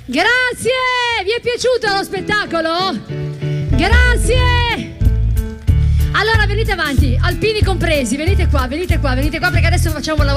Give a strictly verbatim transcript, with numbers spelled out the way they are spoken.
Grazie! Vi è piaciuto lo spettacolo? Grazie! Allora venite avanti, alpini compresi, venite qua, venite qua, venite qua perché adesso facciamo un lavoro.